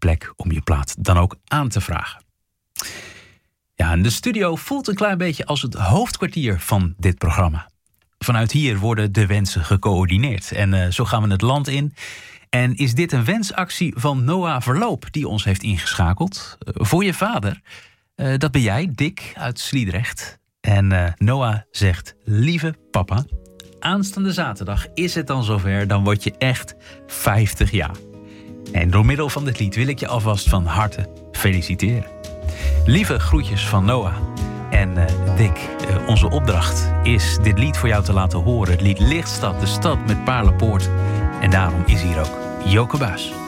plek om je plaat dan ook aan te vragen. Ja, en de studio voelt een klein beetje als het hoofdkwartier van dit programma. Vanuit hier worden de wensen gecoördineerd. En zo gaan we het land in. En is dit een wensactie van Noah Verloop die ons heeft ingeschakeld? Voor je vader. Dat ben jij, Dick uit Sliedrecht. En Noah zegt: lieve papa, aanstaande zaterdag is het dan zover. Dan word je echt 50 jaar. En door middel van dit lied wil ik je alvast van harte feliciteren. Lieve groetjes van Noah. En Dick, onze opdracht is dit lied voor jou te laten horen. Het lied Lichtstad, de stad met Paarlenpoort. En daarom is hier ook Joke Buijs.